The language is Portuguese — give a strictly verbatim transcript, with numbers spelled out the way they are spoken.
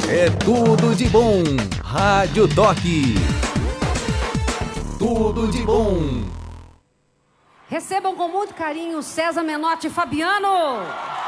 É tudo de bom. Rádio Toque. Tudo de bom. Recebam com muito carinho César Menotti e Fabiano.